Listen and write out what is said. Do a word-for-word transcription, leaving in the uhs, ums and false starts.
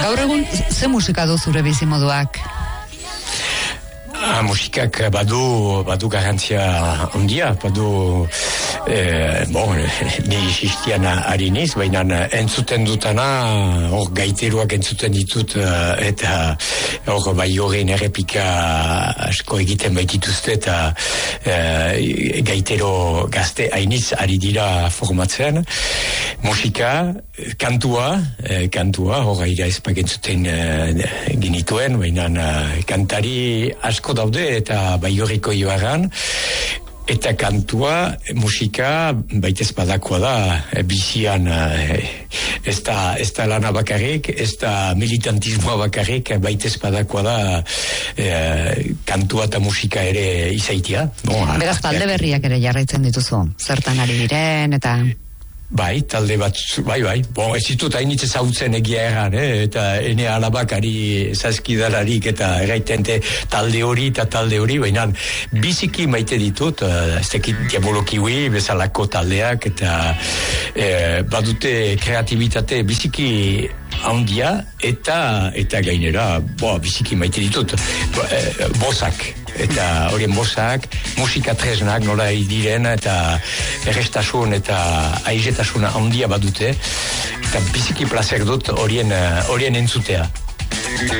Gaur egun, ze musika du zure bizimoduak? Ah, musikak badu, badu garantzia ondia, badu, eh, bon, ni isistian ari niz, baina entzuten dutana, hor gaiteruak entzuten ditut, eta hor bai horrein errepika asko egiten baitituzte, eta eh, gaitero gazte hainiz ari dira formatzen. Musika, kantua, eh, kantua, hor aira ezpak entzuten eh, ginituen, baina eh, kantari asko daude eta Baigorriko Ibarran, eta kantua, musika baitez badakoa da, e, bizian e, ez da, ez da lana bakarrik, ez da militantismoa bakarrik, baitez badakoa da e, kantua eta musika ere izaitia. Bon, Beraz, talde berriak ere jarraitzen dituzu, zertan ari diren, eta... Bai, talde bat, bai, bai. Bon, ez ditut hainitz ezagutzen egia erran, eh? Eta ene alabak ari zazkidalarik eta erraitente talde hori eta talde hori, baina biziki maite ditut, ez tekit diabolokiwi, bezalako taldeak, eta eh, badute kreatibitate biziki handia, eta eta gainera, bo, biziki maite ditut, bo, eh, bozak. Eta horien bozak, musika tresnak nola diren, eta errestasun eta aizetasuna handia badute, eta biziki plazer dut horien, horien entzutea.